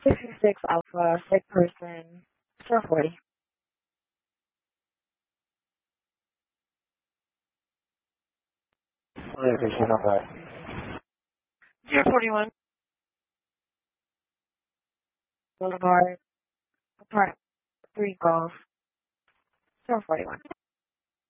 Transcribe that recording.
66 Alpha, sick person, 440. Location number. 041 Boulevard, Apart 3 Golf, 441.